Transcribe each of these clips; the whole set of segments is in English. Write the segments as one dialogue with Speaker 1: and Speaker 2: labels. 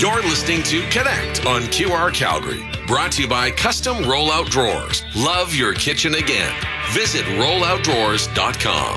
Speaker 1: You're listening to Connect on QR Calgary. Brought to you by Custom Rollout Drawers. Love your kitchen again. Visit rolloutdrawers.com.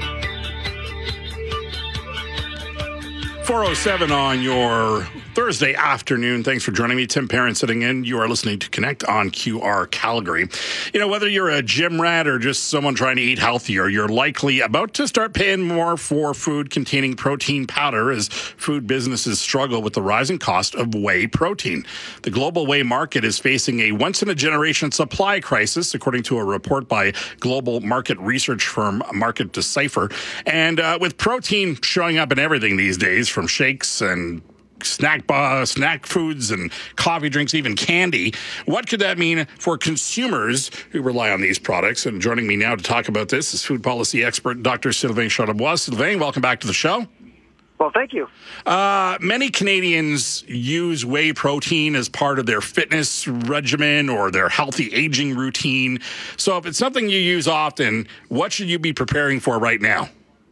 Speaker 2: 4:07 on your Thursday afternoon. Thanks for joining me. Tim Parent sitting in. You are listening to Connect on QR Calgary. You know, whether you're a gym rat or just someone trying to eat healthier, you're likely about to start paying more for food containing protein powder as food businesses struggle with the rising cost of whey protein. The global whey market is facing a once-in-a-generation supply crisis, according to a report by global market research firm Market Decipher. And with protein showing up in everything these days, from shakes and snack foods and coffee drinks, even candy. What could that mean for consumers who rely on these products? And joining me now to talk about this is food policy expert Dr. Sylvain Charlebois. Sylvain, welcome back to the show.
Speaker 3: Well, thank you.
Speaker 2: Many Canadians use whey protein as part of their fitness regimen or their healthy aging routine. So if it's something you use often, what should you be preparing for right now?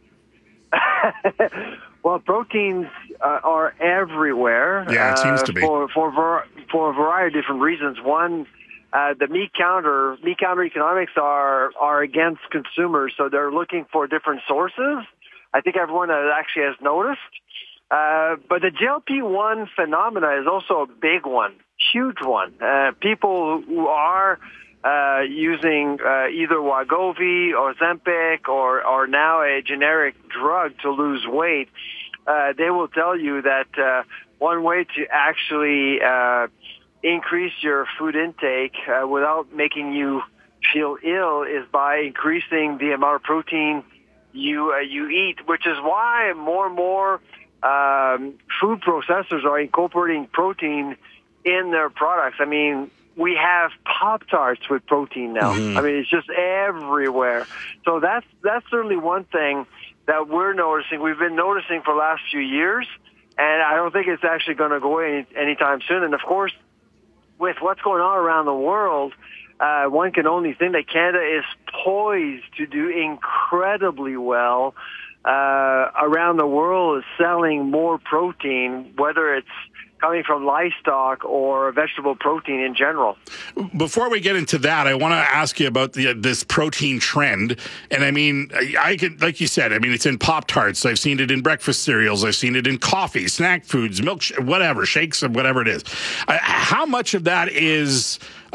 Speaker 3: Well, proteins are everywhere.
Speaker 2: Yeah, it seems to be.
Speaker 3: For a variety of different reasons. One, the meat counter economics are against consumers, so they're looking for different sources. I think everyone actually has noticed. But the GLP-1 phenomena is also a big one, huge one. People who are using either Wegovy or Ozempic or now a generic drug to lose weight, they will tell you that one way to actually increase your food intake without making you feel ill is by increasing the amount of protein you eat, which is why more and more food processors are incorporating protein in their products. I mean, we have Pop-Tarts with protein now.
Speaker 2: Mm-hmm.
Speaker 3: I mean, it's just everywhere. So that's certainly one thing that we're noticing. We've been noticing for the last few years, and I don't think it's actually going to go away anytime soon. And, of course, with what's going on around the world, one can only think that Canada is poised to do incredibly well around the world, is selling more protein, whether it's coming from livestock or vegetable protein in general.
Speaker 2: Before we get into that, I want to ask you about this protein trend. And I mean, I could, like you said, I mean, it's in Pop-Tarts. I've seen it in breakfast cereals. I've seen it in coffee, snack foods, milk, whatever, shakes, whatever it is. How much of that is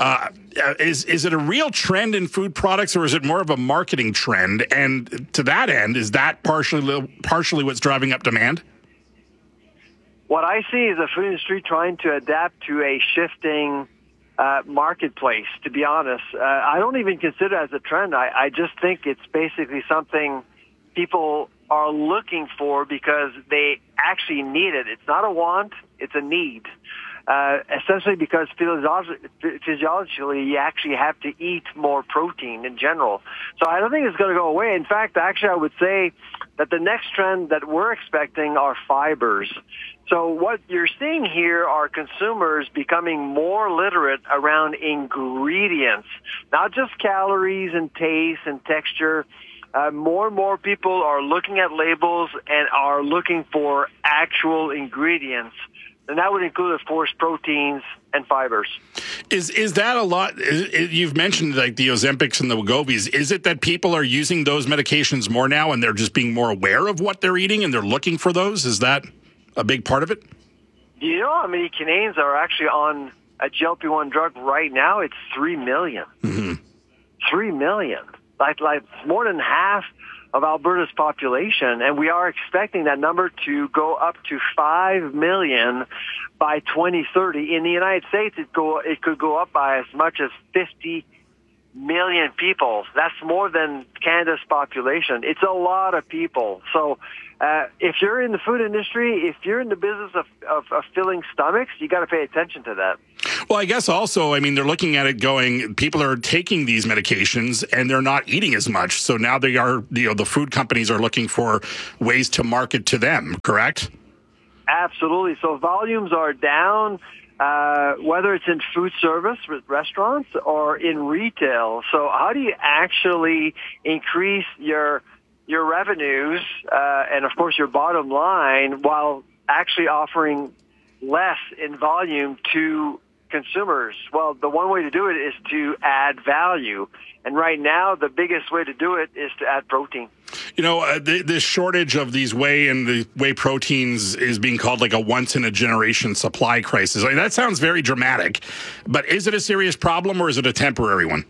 Speaker 2: it a real trend in food products, or is it more of a marketing trend? And to that end, is that partially what's driving up demand?
Speaker 3: What I see is the food industry trying to adapt to a shifting marketplace, to be honest. I don't even consider it as a trend. I just think it's basically something people are looking for because they actually need it. It's not a want, it's a need. Essentially because physiologically you actually have to eat more protein in general. So I don't think it's going to go away. In fact, actually I would say that the next trend that we're expecting are fibers. So what you're seeing here are consumers becoming more literate around ingredients, not just calories and taste and texture. More and more people are looking at labels and are looking for actual ingredients. And that would include, of course, proteins and fibers.
Speaker 2: Is that a lot? You've mentioned like the Ozempics and the Wegovys. Is it that people are using those medications more now and they're just being more aware of what they're eating and they're looking for those? Is that a big part of it?
Speaker 3: Do you know how many Canadians are actually on a GLP-1 drug right now? It's 3 million.
Speaker 2: Mm-hmm.
Speaker 3: 3 million. Like more than half of Alberta's population, and we are expecting that number to go up to 5 million by 2030. In the United States, it could go up by as much as 50 million people. That's more than Canada's population. It's a lot of people. So if you're in the food industry, if you're in the business of filling stomachs, you got to pay attention to that.
Speaker 2: Well, I guess also, I mean, they're looking at it going, people are taking these medications and they're not eating as much. So now they are, the food companies are looking for ways to market to them, correct?
Speaker 3: Absolutely. So volumes are down, whether it's in food service with restaurants or in retail. So how do you actually increase your revenues and, of course, your bottom line while actually offering less in volume to consumers? Well, the one way to do it is to add value. And right now, the biggest way to do it is to add protein.
Speaker 2: You know, this shortage of these whey and the whey proteins is being called like a once-in-a-generation supply crisis. I mean, that sounds very dramatic, but is it a serious problem or is it a temporary one?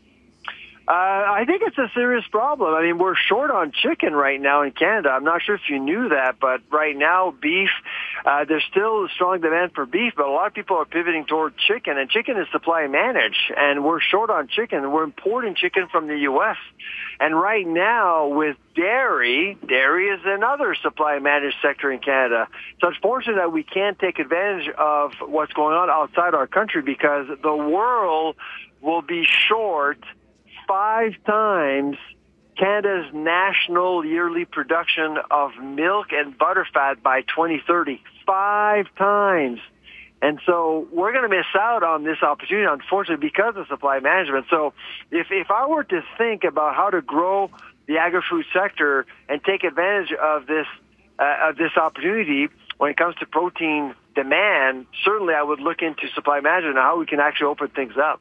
Speaker 3: I think it's a serious problem. I mean, we're short on chicken right now in Canada. I'm not sure if you knew that, but right now, beef, there's still a strong demand for beef, but a lot of people are pivoting toward chicken, and chicken is supply managed, and we're short on chicken. We're importing chicken from the U.S., and right now with dairy is another supply managed sector in Canada. So it's fortunate that we can't take advantage of what's going on outside our country because the world will be short 5 times Canada's national yearly production of milk and butterfat by 2030. 5 times. And so we're going to miss out on this opportunity, unfortunately, because of supply management. So if I were to think about how to grow the agri-food sector and take advantage of this opportunity when it comes to protein demand, certainly I would look into supply management and how we can actually open things up.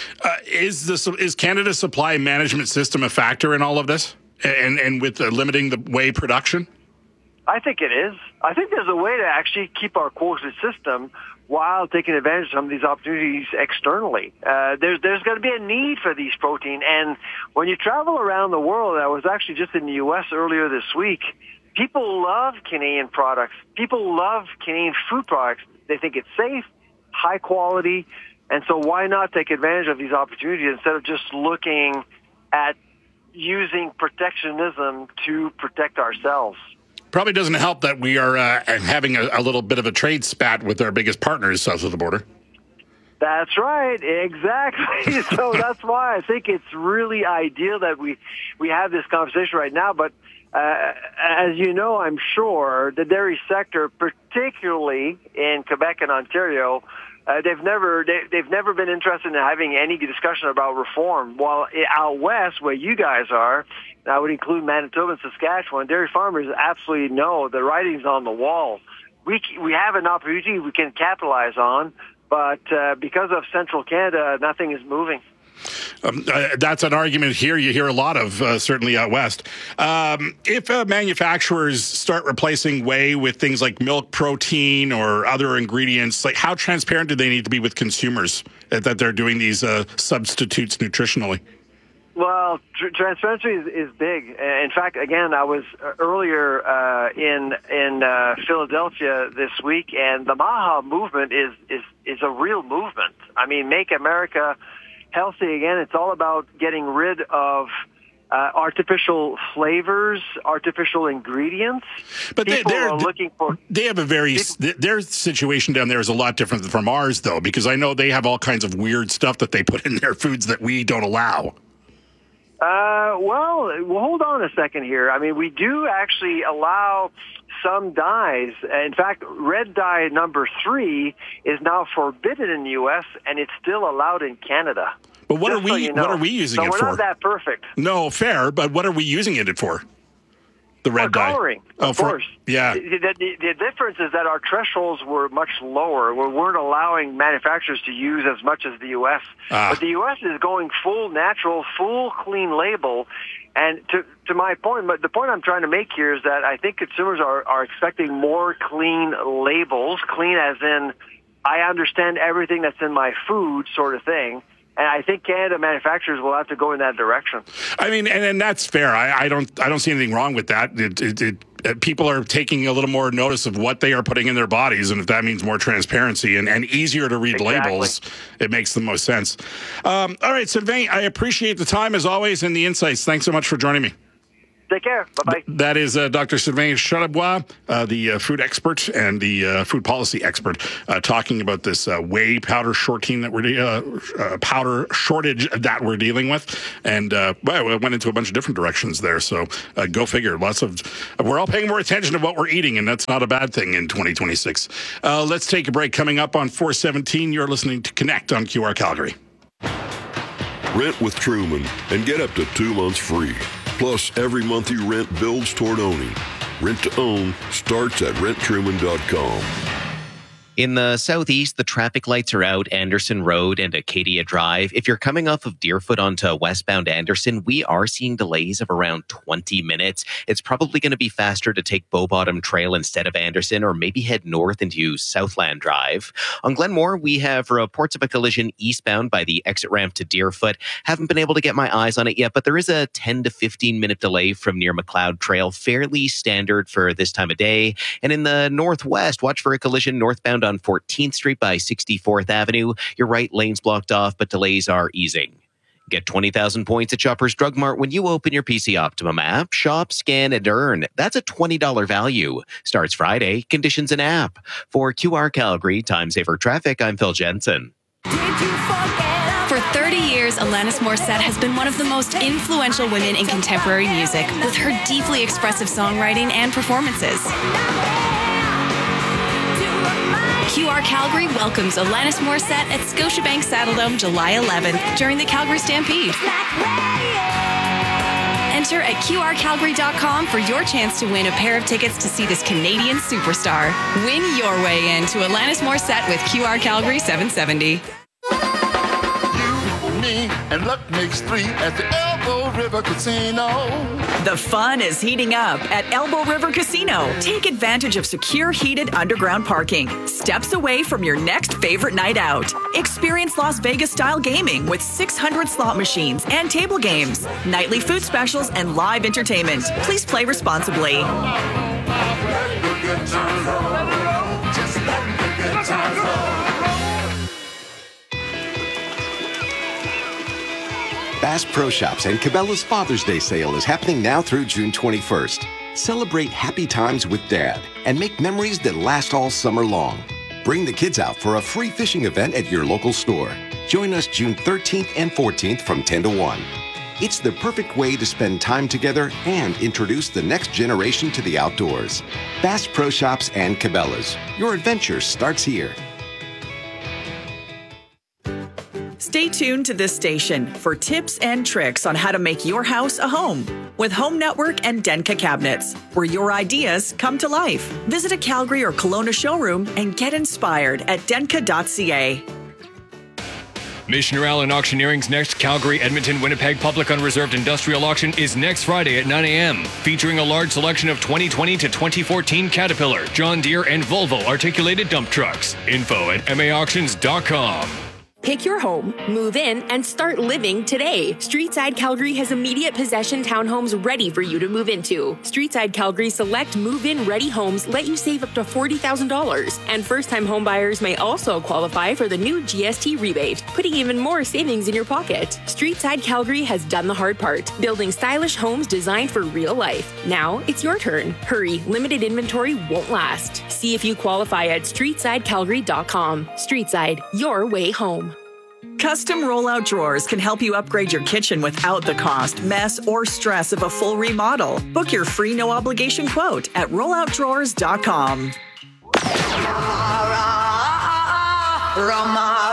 Speaker 2: Is Canada's supply management system a factor in all of this and with limiting the whey production?
Speaker 3: I think it is. I think there's a way to actually keep our quota system while taking advantage of some of these opportunities externally. There's going to be a need for these protein. And when you travel around the world, I was actually just in the U.S. earlier this week, people love Canadian products. People love Canadian food products. They think it's safe, high quality, and so why not take advantage of these opportunities instead of just looking at using protectionism to protect ourselves?
Speaker 2: Probably doesn't help that we are having a little bit of a trade spat with our biggest partners south of the border.
Speaker 3: That's right, exactly. So that's why I think it's really ideal that we have this conversation right now. But as you know, I'm sure the dairy sector, particularly in Quebec and Ontario, they've never been interested in having any discussion about reform. While out west, where you guys are, I would include Manitoba and Saskatchewan, dairy farmers absolutely know the writing's on the wall. We have an opportunity we can capitalize on, but because of central Canada, nothing is moving.
Speaker 2: That's an argument here you hear a lot of, certainly out west. If manufacturers start replacing whey with things like milk protein or other ingredients, like how transparent do they need to be with consumers that they're doing these substitutes nutritionally?
Speaker 3: Well, transparency is big. In fact, again, I was earlier in Philadelphia this week, and the MAHA movement is a real movement. I mean, Make America Healthy again. It's all about getting rid of artificial flavors, artificial ingredients.
Speaker 2: But they're
Speaker 3: looking for.
Speaker 2: They have their situation down there is a lot different from ours, though, because I know they have all kinds of weird stuff that they put in their foods that we don't allow.
Speaker 3: Well, hold on a second here. I mean, we do actually allow some dyes. In fact, red dye number 3 is now forbidden in the U.S., and it's still allowed in Canada.
Speaker 2: But what are we using it for?
Speaker 3: So we're not that perfect.
Speaker 2: No, fair, but what are we using it for? The red dye.
Speaker 3: Coloring, of course.
Speaker 2: Yeah.
Speaker 3: The difference is that our thresholds were much lower. We weren't allowing manufacturers to use as much as the U.S. But the U.S. is going full natural, full clean label. And to my point, but the point I'm trying to make here is that I think consumers are expecting more clean labels, clean as in I understand everything that's in my food sort of thing. And I think Canada manufacturers will have to go in that direction. I
Speaker 2: mean, and that's fair. I don't see anything wrong with that. People are taking a little more notice of what they are putting in their bodies, and if that means more transparency and easier to read labels, it makes the most sense. All right, Sylvain, I appreciate the time as always and the insights. Thanks so much for joining me.
Speaker 3: Take care. Bye-bye. That is
Speaker 2: Dr. Sylvain Charlebois, the food expert and the food policy expert, talking about this whey powder shortage that we're dealing with. And well, it went into a bunch of different directions there. So go figure. We're all paying more attention to what we're eating, and that's not a bad thing in 2026. Let's take a break. Coming up on 417, you're listening to Connect on QR Calgary.
Speaker 4: Rent with Truman and get up to 2 months free. Plus, every month you rent builds toward owning. Rent to own starts at renttruman.com.
Speaker 5: In the southeast, the traffic lights are out Anderson Road and Acadia Drive. If you're coming off of Deerfoot onto westbound Anderson, we are seeing delays of around 20 minutes. It's probably going to be faster to take Bow Bottom Trail instead of Anderson, or maybe head north into Southland Drive. On Glenmore, we have reports of a collision eastbound by the exit ramp to Deerfoot. Haven't been able to get my eyes on it yet, but there is a 10 to 15 minute delay from near McLeod Trail, fairly standard for this time of day. And in the northwest, watch for a collision northbound on 14th Street by 64th Avenue. Your right lane's blocked off, but delays are easing. Get 20,000 points at Shoppers Drug Mart when you open your PC Optimum app. Shop, scan, and earn. That's a $20 value. Starts Friday. Conditions in app. For QR Calgary, Time Saver Traffic, I'm Phil Jensen.
Speaker 6: For 30 years, Alanis Morissette has been one of the most influential women in contemporary music, with her deeply expressive songwriting and performances. QR Calgary welcomes Alanis Morissette at Scotiabank Saddledome July 11th during the Calgary Stampede. Enter at QRCalgary.com for your chance to win a pair of tickets to see this Canadian superstar. Win your way in to Alanis Morissette with QR Calgary 770.
Speaker 7: And luck makes three at the Elbow River Casino.
Speaker 8: The fun is heating up at Elbow River Casino. Take advantage of secure, heated underground parking, steps away from your next favorite night out. Experience Las Vegas-style gaming with 600 slot machines and table games, nightly food specials, and live entertainment. Please play responsibly.
Speaker 9: Bass Pro Shops and Cabela's Father's Day sale is happening now through June 21st. Celebrate happy times with Dad and make memories that last all summer long. Bring the kids out for a free fishing event at your local store. Join us June 13th and 14th from 10 to 1. It's the perfect way to spend time together and introduce the next generation to the outdoors. Bass Pro Shops and Cabela's. Your adventure starts here.
Speaker 8: Stay tuned to this station for tips and tricks on how to make your house a home with Home Network and Denka Cabinets, where your ideas come to life. Visit a Calgary or Kelowna showroom and get inspired at denka.ca.
Speaker 10: Missioner Allen Auctioneering's next Calgary, Edmonton, Winnipeg Public Unreserved Industrial Auction is next Friday at 9 a.m., featuring a large selection of 2020 to 2014 Caterpillar, John Deere, and Volvo articulated dump trucks. Info at maauctions.com.
Speaker 11: Pick your home, move in, and start living today. Streetside Calgary has immediate possession townhomes ready for you to move into. Streetside Calgary select move-in ready homes let you save up to $40,000. And first-time homebuyers may also qualify for the new GST rebate, putting even more savings in your pocket. Streetside Calgary has done the hard part, building stylish homes designed for real life. Now it's your turn. Hurry, limited inventory won't last. See if you qualify at streetsidecalgary.com. Streetside, your way home.
Speaker 8: Custom rollout drawers can help you upgrade your kitchen without the cost, mess, or stress of a full remodel. Book your free no-obligation quote at rolloutdrawers.com.